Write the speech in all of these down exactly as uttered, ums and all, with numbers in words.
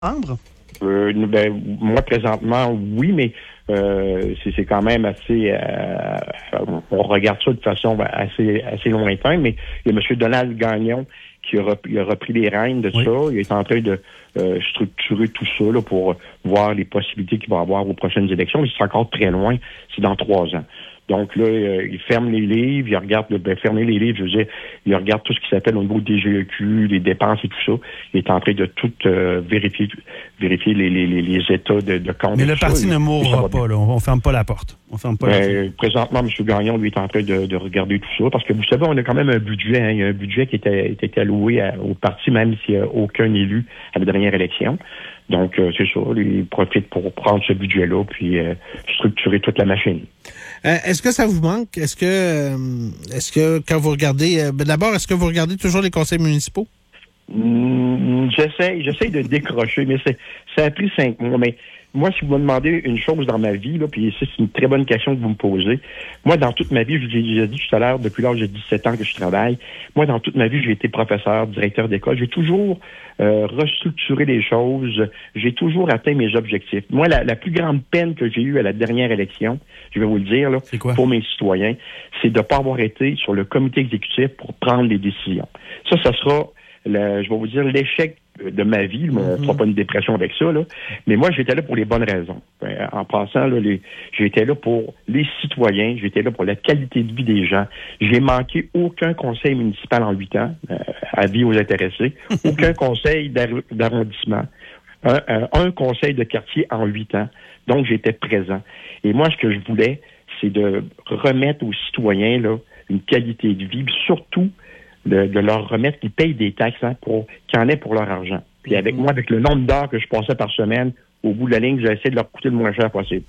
Ambre? Euh, ben, moi, présentement, oui, mais euh, c'est, c'est quand même assez... Euh, on regarde ça de façon assez, assez lointaine, mais il y a M. Donald Gagnon qui a repris, a repris les rênes de oui. ça. Il est en train de euh, structurer tout ça là, pour voir les possibilités qu'il va avoir aux prochaines élections. Mais c'est encore très loin. C'est dans trois ans. Donc là, euh, il ferme les livres, il regarde, ben, fermer les livres, je veux dire, il regarde tout ce qui s'appelle au niveau des G E Q, les dépenses et tout ça. Il est en train de tout euh, vérifier, vérifier les, les, les, les états de, de compte. Mais le parti ça, ne mourra pas, là. On ne ferme pas la porte. On ferme pas ben, la présentement, M. Gagnon, lui, est en train de, de regarder tout ça, parce que vous savez, on a quand même un budget, hein, il y a un budget qui était, était alloué à, au parti, même s'il n'y a aucun élu à la dernière élection. Donc, euh, c'est ça, il profite pour prendre ce budget-là, puis euh, structurer toute la machine. Euh, est-ce que ça vous manque? Est-ce que, euh, est-ce que quand vous regardez, euh, ben d'abord, est-ce que vous regardez toujours les conseils municipaux? Mmh, j'essaie, j'essaie de décrocher, mais c'est, ça a pris cinq mois. Mais moi, si vous me demandez une chose dans ma vie, là, puis c'est une très bonne question que vous me posez. Moi, dans toute ma vie, je vous ai déjà dit tout à l'heure, depuis l'âge de dix-sept ans que je travaille, moi, dans toute ma vie, j'ai été professeur, directeur d'école. J'ai toujours euh, restructuré les choses. J'ai toujours atteint mes objectifs. Moi, la, la plus grande peine que j'ai eue à la dernière élection, je vais vous le dire, là, pour mes citoyens, c'est de ne pas avoir été sur le comité exécutif pour prendre les décisions. Ça, ça sera, le, je vais vous dire, l'échec de ma vie. On ne fera pas une dépression avec ça, là. Mais moi, j'étais là pour les bonnes raisons. En passant, là, les, j'étais là pour les citoyens, j'étais là pour la qualité de vie des gens. J'ai manqué aucun conseil municipal en huit ans, euh, avis aux intéressés, aucun conseil d'ar- d'arrondissement, un, un, un conseil de quartier en huit ans. Donc, j'étais présent. Et moi, ce que je voulais, c'est de remettre aux citoyens là, une qualité de vie, puis surtout De, de leur remettre qu'ils payent des taxes hein, pour qu'ils en aient pour leur argent. Puis avec moi, avec le nombre d'heures que je passais par semaine, au bout de la ligne, j'ai essayé de leur coûter le moins cher possible.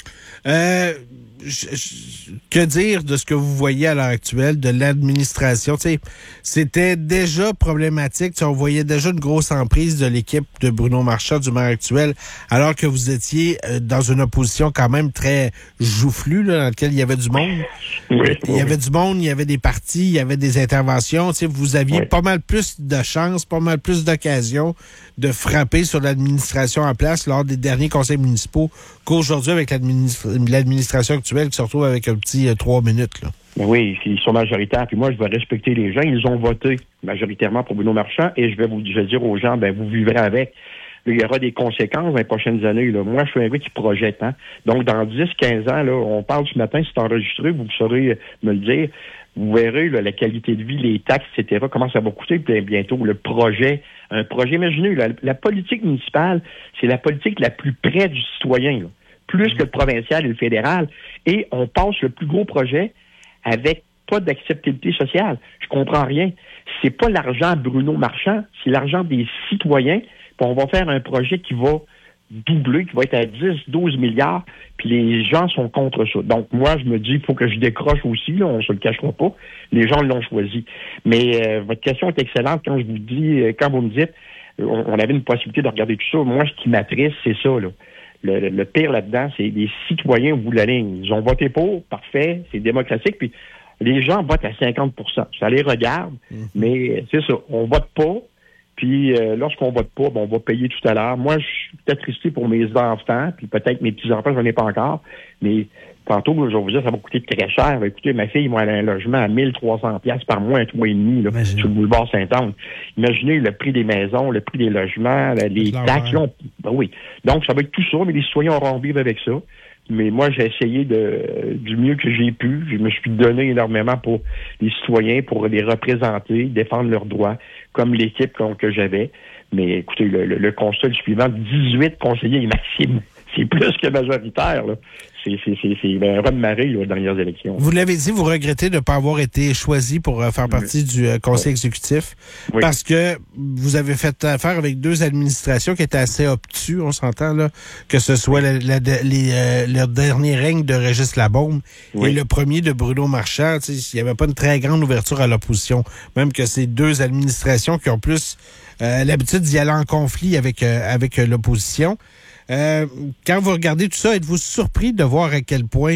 Euh, je, je, que dire de ce que vous voyez à l'heure actuelle de l'administration? T'sais, c'était déjà problématique. T'sais, on voyait déjà une grosse emprise de l'équipe de Bruno Marchand, du maire actuel, alors que vous étiez euh, dans une opposition quand même très joufflue, là, dans laquelle il y avait du monde. Oui, il y avait du monde, il y avait des partis, il y avait des interventions. T'sais, vous aviez oui. pas mal plus de chances, pas mal plus d'occasions de frapper sur l'administration en place lors des derniers conseils municipaux qu'aujourd'hui avec l'administration l'administration actuelle qui se retrouve avec un petit euh, trois minutes. Là. Ben oui, ils sont majoritaires. Puis moi, je vais respecter les gens. Ils ont voté majoritairement pour Bruno Marchand et je vais vous je vais dire aux gens, ben vous vivrez avec. Il y aura des conséquences dans les prochaines années. Là. Moi, je suis un gars qui projette. Hein? Donc, dans dix quinze ans, là, on parle ce matin, c'est enregistré, vous saurez me le dire. Vous verrez là, la qualité de vie, les taxes, et cetera, comment ça va coûter puis bientôt le projet. Un projet, imaginez, la, la politique municipale, c'est la politique la plus près du citoyen. Là. Plus que le provincial et le fédéral. Et on passe le plus gros projet avec pas d'acceptabilité sociale. Je comprends rien. C'est pas l'argent Bruno Marchand, c'est l'argent des citoyens. Puis on va faire un projet qui va doubler, qui va être à dix, douze milliards, puis les gens sont contre ça. Donc moi, je me dis, il faut que je décroche aussi, là, on se le cachera pas. Les gens l'ont choisi. Mais euh, votre question est excellente quand je vous dis, quand vous me dites, on, on avait une possibilité de regarder tout ça. Moi, ce qui m'attriste, c'est ça, là. Le, le, le pire là-dedans, c'est les citoyens au bout de la ligne. Ils ont voté pour, parfait, c'est démocratique, puis les gens votent à cinquante pour cent. Ça les regarde, mm-hmm. mais c'est ça, on vote pas, puis euh, lorsqu'on vote pas, ben, on va payer tout à l'heure. Moi, je suis peut-être triste pour mes enfants, puis peut-être mes petits-enfants, je n'en ai pas encore, mais tantôt, je vais vous dire, ça va coûter très cher. Écoutez, ma fille, moi, elle a un logement à mille trois cents dollars par mois, un toit et demi, là, sur le boulevard Saint-Anne. Imaginez le prix des maisons, le prix des logements, les taxes. Là, on, ben oui. Donc, ça va être tout ça, mais les citoyens auront vivre avec ça. Mais moi, j'ai essayé de du mieux que j'ai pu. Je me suis donné énormément pour les citoyens, pour les représenter, défendre leurs droits, comme l'équipe que j'avais. Mais écoutez, le, le, le constat suivant, dix-huit conseillers maximum. C'est plus que majoritaire, là. C'est, c'est, c'est, c'est un raz de marée, là, aux dernières élections. Vous l'avez dit, vous regrettez de ne pas avoir été choisi pour euh, faire partie oui. du euh, conseil oui. exécutif oui. parce que vous avez fait affaire avec deux administrations qui étaient assez obtus, on s'entend, là, que ce soit la, la, les, euh, le dernier règne de Régis Labaume oui. et le premier de Bruno Marchand. Il n'y avait pas une très grande ouverture à l'opposition, même que ces deux administrations qui ont plus euh, l'habitude d'y aller en conflit avec, euh, avec euh, l'opposition. Euh, quand vous regardez tout ça, êtes-vous surpris de voir à quel point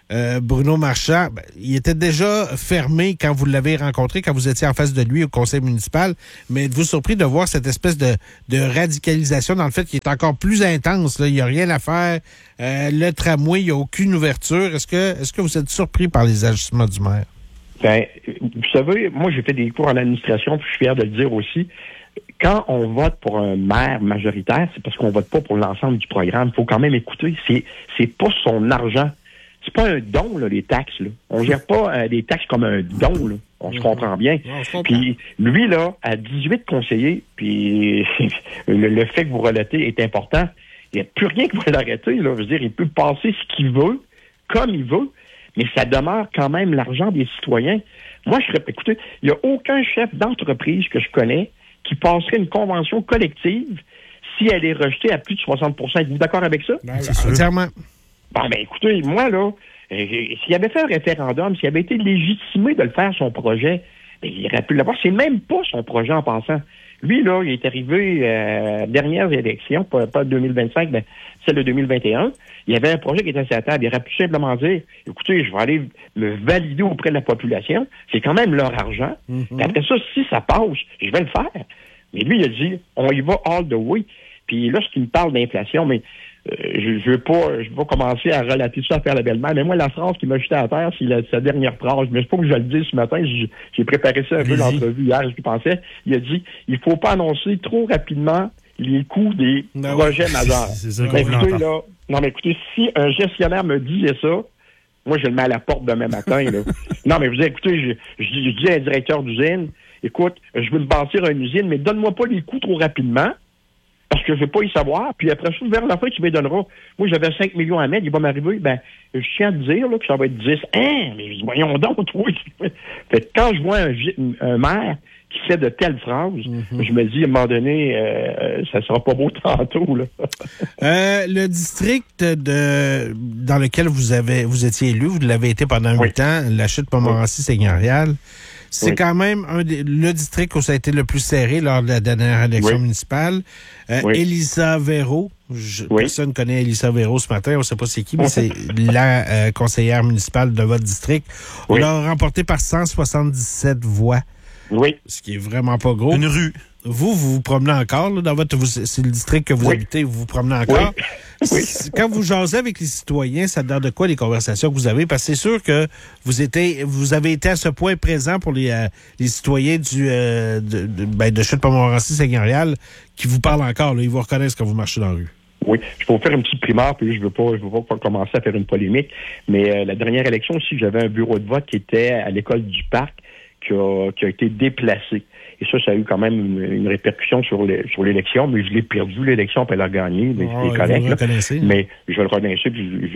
euh, Bruno Marchand, ben, il était déjà fermé quand vous l'avez rencontré, quand vous étiez en face de lui au conseil municipal, mais êtes-vous surpris de voir cette espèce de, de radicalisation dans le fait qu'il est encore plus intense, là, il n'y a rien à faire, euh, le tramway, il n'y a aucune ouverture. Est-ce que, est-ce que vous êtes surpris par les ajustements du maire? Ben, vous savez, moi, j'ai fait des cours en administration, puis je suis fier de le dire aussi. Quand on vote pour un maire majoritaire, c'est parce qu'on vote pas pour l'ensemble du programme. Il faut quand même écouter. C'est, c'est pas son argent. C'est pas un don, là, les taxes, là. On gère pas euh, des taxes comme un don, là. On se comprend bien. Puis lui, là, à dix-huit conseillers, puis le, le fait que vous relatez est important. Il n'y a plus rien qui va l'arrêter, là. Je veux dire, il peut passer ce qu'il veut, comme il veut, mais ça demeure quand même l'argent des citoyens. Moi, je serais, écoutez, il n'y a aucun chef d'entreprise que je connais qui passerait une convention collective si elle est rejetée à plus de soixante pour cent. Êtes-vous d'accord avec ça? Ben, c'est sûr. Entièrement. Bon, ben, écoutez, moi, là, euh, s'il avait fait un référendum, s'il avait été légitimé de le faire, son projet, ben, il aurait pu l'avoir. C'est même pas son projet en passant. Lui, là, il est arrivé euh, dernières élections, pas, pas deux mille vingt-cinq, mais celle de deux mille vingt et un. Il y avait un projet qui était sur la table. Il aurait pu simplement dire, écoutez, je vais aller me valider auprès de la population. C'est quand même leur argent. Mm-hmm. Puis après ça, si ça passe, je vais le faire. Mais lui, il a dit, on y va all the way. Puis lorsqu'il me parle d'inflation, mais euh, je ne veux pas je veux pas commencer à relater ça à faire la belle-mère, mais moi, la phrase qui m'a jeté à terre, c'est la, sa dernière phrase. Mais c'est pas que je le dise ce matin, j'ai, j'ai préparé ça un peu l'entrevue hier, je pensais. Il a dit, il faut pas annoncer trop rapidement les coûts des non, projets oui. majeurs. C'est ça mais écoutez, là, non, mais écoutez, si un gestionnaire me disait ça, moi, je le mets à la porte demain matin. Là. Non, mais vous dites, écoutez, je, je, je dis à un directeur d'usine, écoute, je veux me bâtir une usine, mais donne-moi pas les coûts trop rapidement, parce que je ne veux pas y savoir. Puis après ça, vers la fin, tu me donnera. Moi, j'avais cinq millions à mettre, il va m'arriver. Ben, je tiens à te dire là, que ça va être dix. Hein, mais voyons donc, toi. Fait que quand je vois un, un maire qui fait de telles phrases, mm-hmm. je me dis, à un moment donné, euh, ça sera pas beau tantôt, là. euh, le district de dans lequel vous avez vous étiez élu, vous l'avez été pendant huit oui. ans, la chute Montmorency-Seigneurial. C'est oui. quand même un des, le district où ça a été le plus serré lors de la dernière élection oui. municipale. Euh, oui. Élisa Véro, je, oui. personne ne connaît Élisa Véro ce matin, on ne sait pas c'est qui, mais c'est la euh, conseillère municipale de votre district. On oui. l'a remporté par cent soixante-dix-sept voix. Oui. Ce qui est vraiment pas gros. Une rue. Vous, vous vous promenez encore, là, dans votre, vous, c'est le district que vous oui. habitez, vous vous promenez encore. Oui. Oui. Quand vous jasez avec les citoyens, ça donne de quoi les conversations que vous avez? Parce que c'est sûr que vous étiez, vous avez été à ce point présent pour les, euh, les citoyens du, euh, de, de, ben, de Chute-Montmorency-Seigneurial qui vous parlent encore, là. Ils vous reconnaissent quand vous marchez dans la rue. Oui, je peux vous faire une petite primaire, puis je veux pas, je veux pas commencer à faire une polémique, mais euh, la dernière élection aussi, j'avais un bureau de vote qui était à l'école du Parc, qui a, qui a été déplacé. Et ça, ça a eu quand même une, une répercussion sur, les, sur l'élection, mais je l'ai perdu, l'élection, puis elle a gagné, mais oh, c'est correct. Là. Mais je vais le relancer, puis je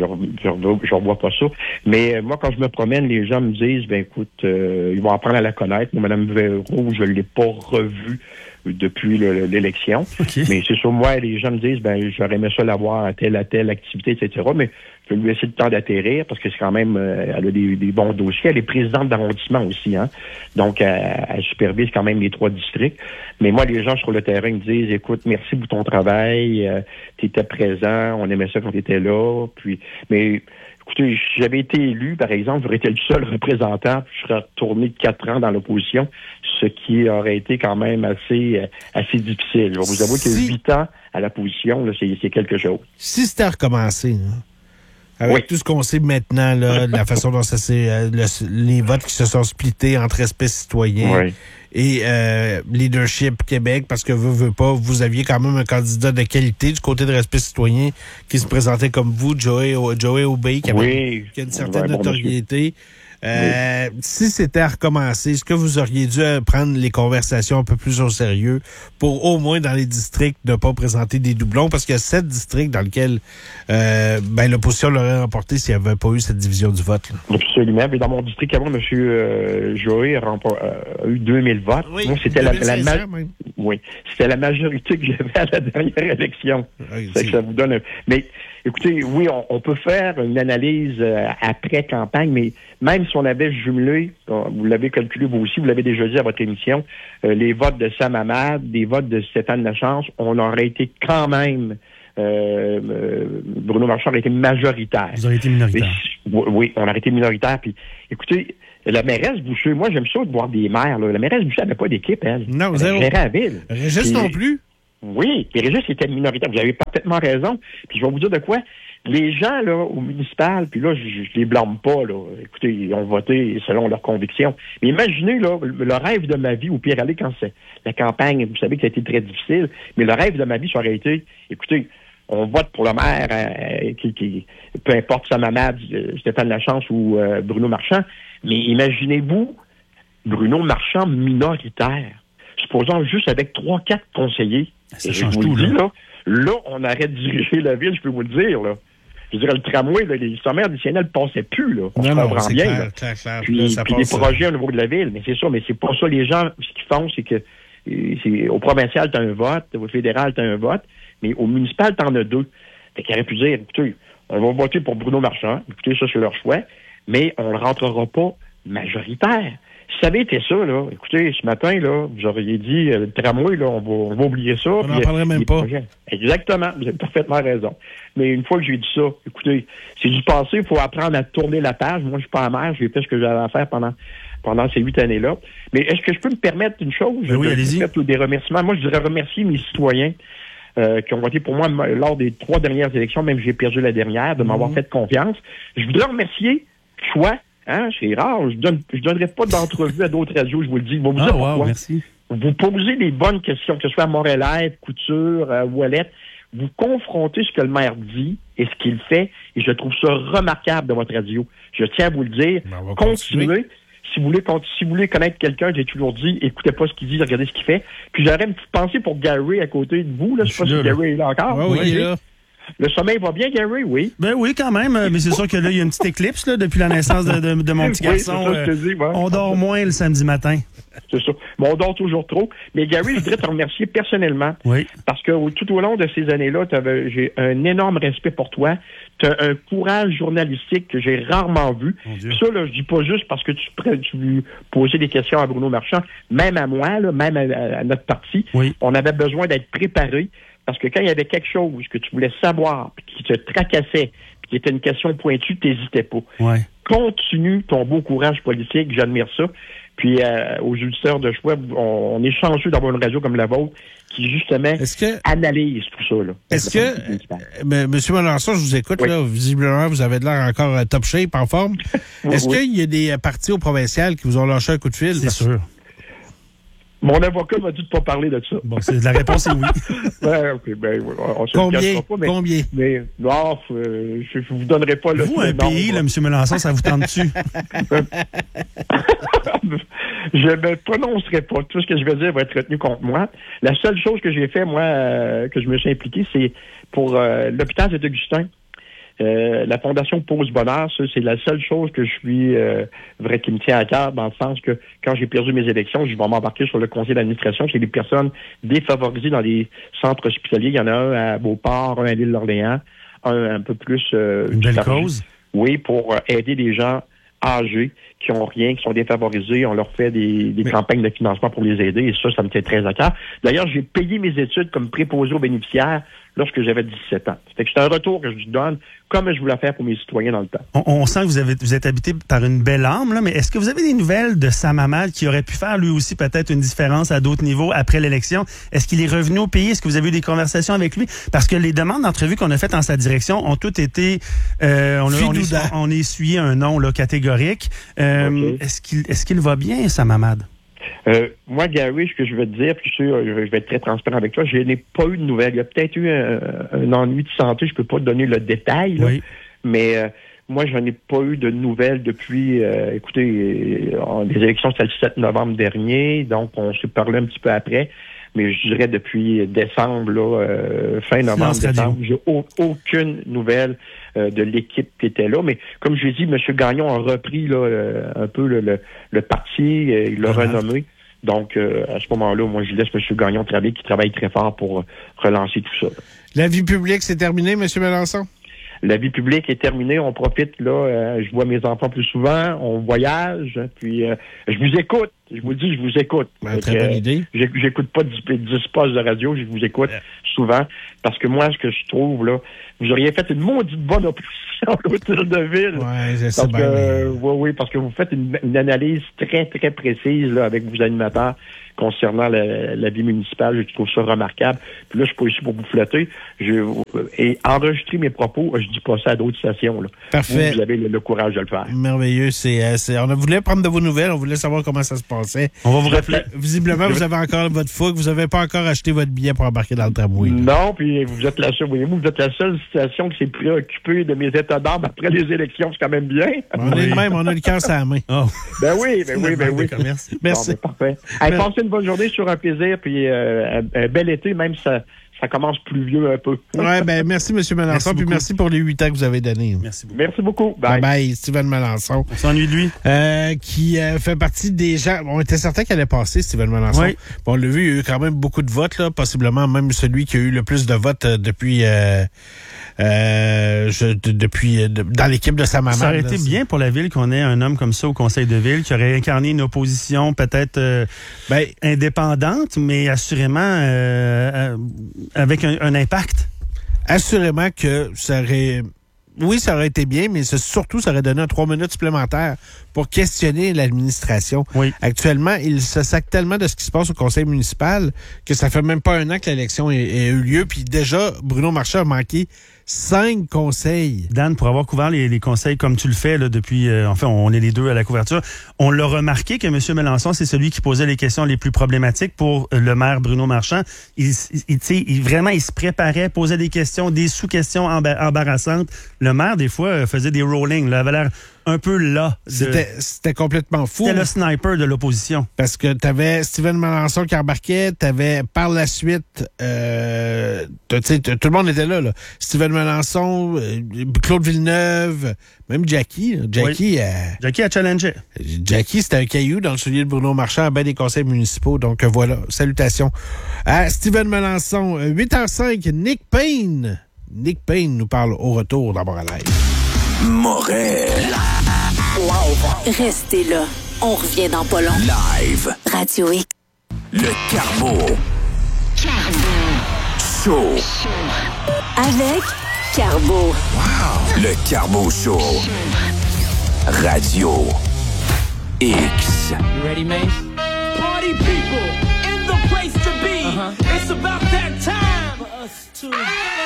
ne revois pas ça. Mais euh, moi, quand je me promène, les gens me disent, ben écoute, euh, ils vont apprendre à la connaître. Moi, Mme Véro, je ne l'ai pas revue depuis le, l'élection. Okay. Mais c'est sur moi, les gens me disent, ben j'aurais aimé ça l'avoir à telle à telle activité, et cetera. Mais je vais lui laisser le temps d'atterrir parce que c'est quand même, euh, elle a des, des bons dossiers. Elle est présidente d'arrondissement aussi, hein. Donc, elle, elle supervise quand même les trois districts. Mais moi, les gens sur le terrain me disent, écoute, merci pour ton travail, euh, tu étais présent, on aimait ça quand tu étais là. Puis, mais écoutez, si j'avais été élu, par exemple, j'aurais été le seul représentant, puis je serais retourné de quatre ans dans l'opposition, ce qui aurait été quand même assez euh, assez difficile. Je vais vous avouer que huit ans à l'opposition, là, c'est, c'est quelque chose. Si c'était à recommencer, là, avec oui. tout ce qu'on sait maintenant, là, la façon dont ça s'est, euh, le, les votes qui se sont splittés entre Respect citoyen oui. et euh, Leadership Québec, parce que vous, vous pas, vous aviez quand même un candidat de qualité du côté de Respect citoyen qui se présentait comme vous, Joey, Joey Obey, qui, avait, oui. qui a une certaine ouais, notoriété. Bon, Euh, oui. Si c'était à recommencer, est-ce que vous auriez dû prendre les conversations un peu plus au sérieux pour au moins dans les districts ne pas présenter des doublons? Parce qu'il y a sept districts dans lesquels euh, ben, l'opposition l'aurait remporté s'il n'y avait pas eu cette division du vote. Là. Absolument. Mais dans mon district avant, M. Euh, Joey a, remport, euh, a eu deux mille votes. Oui, Moi, c'était la, la ma- oui, c'était la majorité que j'avais à la dernière élection. Oui, c'est que ça vous donne un... Mais écoutez, oui, on, on peut faire une analyse euh, après campagne, mais même si on avait jumelé, vous l'avez calculé vous aussi, vous l'avez déjà dit à votre émission, euh, les votes de Sam Hamad, des votes de Stéphane Lachance, on aurait été quand même euh, euh, Bruno Marchand aurait été majoritaire. Vous auriez été minoritaire. Mais, oui, on aurait été minoritaire. Puis, écoutez, la mairesse Boucher, moi, j'aime ça de voir des maires. Là. La mairesse Boucher n'avait pas d'équipe, elle. Non, vous avez... avez... gérait la ville. Régis non plus? Oui, et Régis était minoritaire. Vous avez parfaitement raison. Puis, je vais vous dire de quoi. Les gens, là, au municipal, puis là, je, je les blâme pas, là. Écoutez, ils ont voté selon leurs convictions. Mais imaginez, là, le, le rêve de ma vie, au pire aller quand c'est la campagne, vous savez que ça a été très difficile, mais le rêve de ma vie, ça aurait été, écoutez, on vote pour le maire, euh, qui, qui, peu importe sa mamade, euh, Stéphane Lachance ou euh, Bruno Marchand, mais imaginez-vous, Bruno Marchand minoritaire, supposons juste avec trois, quatre conseillers. Ça et change je vous tout, le dis, là. là. Là, on arrête de diriger la ville, je peux vous le dire, là. Je veux dire, le tramway, là, les sommaires additionnels ne passaient plus, là. On non, se non, comprend c'est bien, clair, là. clair, clair. Puis, là, ça puis passe, des projets au niveau de la ville, mais c'est ça, mais c'est pas ça. Les gens, ce qu'ils font, c'est que euh, c'est, au provincial, tu as un vote, au fédéral, tu as un vote, mais au municipal, tu en as deux. Fait qu'il aurait pu dire, écoutez, on va voter pour Bruno Marchand, écoutez, ça, c'est leur choix, mais on ne rentrera pas majoritaire. Si ça avait été ça, là, écoutez, ce matin, là, vous auriez dit, euh, le tramway, là, on va, on va oublier ça. On n'en parlerait même pas. Projets. Exactement, vous avez parfaitement raison. Mais une fois que j'ai dit ça, écoutez, c'est du passé, il faut apprendre à tourner la page. Moi, je suis pas amer, j'ai fait ce que j'avais à faire pendant pendant ces huit années-là. Mais est-ce que je peux me permettre une chose? Ben oui, je allez-y. peux des remerciements. Moi, je voudrais remercier mes citoyens euh, qui ont voté pour moi lors des trois dernières élections, même si j'ai perdu la dernière, de m'avoir Mm-hmm. fait confiance. Je voudrais remercier Choix. Hein, c'est rare. Je donne, je donnerai pas d'entrevue à d'autres radios, je vous le dis. Je vais vous Ah, dire wow, pourquoi. merci. Vous posez les bonnes questions, que ce soit à Montréal, Couture, euh, Ouellette. Vous confrontez ce que le maire dit et ce qu'il fait, et je trouve ça remarquable de votre radio. Je tiens à vous le dire. Ben, on va Continuez. continuer. Si vous voulez, si vous voulez connaître quelqu'un, j'ai toujours dit, écoutez pas ce qu'il dit, regardez ce qu'il fait. Puis j'aurais une petite pensée pour Gary à côté de vous. Là. Je sais pas Je si suis là, Gary est là encore. Ouais, oui, Oui. il est là. Le sommeil va bien, Gary? Oui. Ben oui, quand même, mais c'est sûr que là, il y a une petite éclipse là, depuis la naissance de, de, de mon petit Oui, c'est garçon. ça que je te Euh, dis, ouais. on dort moins le samedi matin. C'est ça. Mais on dort toujours trop. Mais Gary, je voudrais te remercier personnellement. Oui. Parce que au- tout au long de ces années-là, t'avais- j'ai un énorme respect pour toi. Tu as un courage journalistique que j'ai rarement vu. Mon Dieu. Puis ça, là, je dis pas juste parce que tu, pré- tu lui posais des questions à Bruno Marchand, même à moi, là, même à, à- à notre parti, Oui. on avait besoin d'être préparé. Parce que quand il y avait quelque chose que tu voulais savoir, puis qui te tracassait, puis qui était une question pointue, tu n'hésitais pas. Ouais. Continue ton beau courage politique, j'admire ça. Puis euh, aux auditeurs de choix, on, on est chanceux d'avoir une radio comme la vôtre qui justement Est-ce que, analyse tout ça. Là. est-ce que, euh, Monsieur Melançon, je vous écoute, Oui. là, visiblement, vous avez de l'air encore euh, top shape, en forme. Est-ce Oui. qu'il y a des euh, partis au provincial qui vous ont lâché un coup de fil? C'est Parce- sûr. Mon avocat m'a dit de pas parler de ça. Bon, c'est, la réponse est oui. Ouais, ok, ben, on se le Combien? cachera pas, mais, Combien? mais non, euh, je ne vous donnerai pas le Vous, un nom, pays, moi. là, M. Melançon, ça vous tente dessus? Je ne me prononcerai pas. Tout ce que je vais dire va être retenu contre moi. La seule chose que j'ai fait, moi, euh, que je me suis impliqué, c'est pour euh, l'hôpital Saint-Augustin. Euh, la Fondation Pause Bonheur, ça, c'est la seule chose que je suis euh, vrai qui me tient à cœur, dans le sens que quand j'ai perdu mes élections, je vais m'embarquer sur le conseil d'administration. C'est des personnes défavorisées dans les centres hospitaliers. Il y en a un à Beauport, un à l'île d'Orléans, un un peu plus... Euh, Une belle disparagé. cause. Oui, pour euh, aider les gens âgés qui ont rien, qui sont défavorisés. On leur fait des, des Mais- campagnes de financement pour les aider et ça, ça me tient très à cœur. D'ailleurs, j'ai payé mes études comme préposé aux bénéficiaires lorsque j'avais dix-sept ans. Fait que c'est un retour que je donne comme je voulais faire pour mes citoyens dans le temps. On, on sent que vous, avez, vous êtes habité par une belle âme, là, mais est-ce que vous avez des nouvelles de Sam Hamad qui aurait pu faire lui aussi peut-être une différence à d'autres niveaux après l'élection? Est-ce qu'il est revenu au pays? Est-ce que vous avez eu des conversations avec lui? Parce que les demandes d'entrevue qu'on a faites en sa direction ont toutes été... Euh, on, a, on, Fidouda. est, on a essuyé un nom là, catégorique. Euh, Ok. Est-ce qu'il est-ce qu'il va bien, Sam Hamad? Euh, moi, Gary, ce que je veux te dire, puis je, sais, je vais être très transparent avec toi, je n'ai pas eu de nouvelles. Il y a peut-être eu un, un ennui de santé, je peux pas te donner le détail, là, Oui. mais euh, moi, je n'ai pas eu de nouvelles depuis, euh, écoutez, euh, les élections, c'était le sept novembre dernier, donc on s'est parlé un petit peu après, mais je dirais depuis décembre, là, euh, fin novembre, Silence radio. décembre, j'ai au- aucune nouvelle euh, de l'équipe qui était là. Mais comme je l'ai dit, M. Gagnon a repris là, euh, un peu le, le, le parti, euh, il l'a Voilà. renommé. Donc, euh, à ce moment-là, moi, je laisse M. Gagnon travailler, qui travaille très fort pour euh, relancer tout ça. La vie publique, c'est terminé, M. Melançon? la vie publique est terminée. On profite, là. Euh, je vois mes enfants plus souvent. On voyage. Puis, euh, je vous écoute. Je vous dis, je vous écoute. Ben, très bonne euh, idée. J'écoute pas dix, dix postes de radio. Je vous écoute yeah. souvent. Parce que moi, ce que je trouve, là, vous auriez fait une maudite bonne opposition à l'hôtel de ville. Oui, c'est ça. Parce que, euh, oui, oui, parce que vous faites une, une analyse très, très précise, là, avec vos animateurs concernant la, la vie municipale. Je trouve ça remarquable. Puis là, je suis pas ici pour vous flatter. Je, et enregistrer mes propos, je dis pas ça à d'autres stations, là. Parfait. Vous, vous avez le, le courage de le faire. Merveilleux. C'est, c'est, on voulait prendre de vos nouvelles. On voulait savoir comment ça se passait. On va vous rappeler. Visiblement, vous avez encore votre fougue. Vous n'avez pas encore acheté votre billet pour embarquer dans le tramway. Non, puis vous êtes la seule, voyez-vous, vous êtes la seule station qui s'est préoccupée de mes états d'âme après les élections. C'est quand même bien. On est le même. On a le cœur sur la main. Oh. Ben oui, ben oui, ben oui. Merci. Bon, ben, parfait. Allez, passez une bonne journée, sur un plaisir, puis euh, un, un bel été, même si ça, ça commence pluvieux un peu. Ouais, ben merci, M. Melançon, merci puis beaucoup. Merci pour les huit ans que vous avez donnés. Merci beaucoup. Merci beaucoup. Bye. Bye, bye, Steven Melançon. On s'ennuie de lui. Euh, qui euh, fait partie des gens. On était certain qu'elle allait passer, Steven Melançon. Oui. Bon, on l'a vu, il y a eu quand même beaucoup de votes, là, possiblement même celui qui a eu le plus de votes euh, depuis euh, euh, je, de, depuis de, dans l'équipe de sa maman. Ça aurait là, été c'est... bien pour la ville qu'on ait un homme comme ça au conseil de ville qui aurait incarné une opposition peut-être euh, ben, indépendante, mais assurément euh, avec un, un impact. Assurément que ça aurait... Oui, ça aurait été bien, mais ça, surtout, ça aurait donné un trois minutes supplémentaires pour questionner l'administration. Oui. Actuellement, il se sac tellement de ce qui se passe au conseil municipal que ça fait même pas un an que l'élection ait, ait eu lieu. Puis déjà, Bruno Marchand a manqué cinq conseils. Dan, pour avoir couvert les, les conseils comme tu le fais là, depuis, euh, enfin, on est les deux à la couverture, on l'a remarqué que M. Melançon, c'est celui qui posait les questions les plus problématiques pour le maire Bruno Marchand. Il, il, il, vraiment, il se préparait, posait des questions, des sous-questions embarrassantes. Le maire, des fois, faisait des rollings, là, avait l'air un peu là. De... C'était, c'était complètement fou. C'était le sniper de l'opposition. Parce que t'avais Steven Melançon qui embarquait, t'avais par la suite, euh, tu sais, tout le monde était là, là. Steven Melançon, euh, Claude Villeneuve, même Jackie. Là. Jackie, oui. euh, Jackie a challengé. Jackie, c'était un caillou dans le soulier de Bruno Marchand à ben des conseils municipaux. Donc euh, voilà, salutations à Steven Melançon. huit heures cinq, Nick Payne. Nick Payne nous parle au retour d'abord à live. Morel. Live. Restez là. On revient dans pas long. Live. Radio X. Le Carbo. Carbo. Show. Avec Carbo. Wow. Le Carbo Show. Radio X. You ready, man? Party people in the place to be. Uh-huh. It's about that time for us to...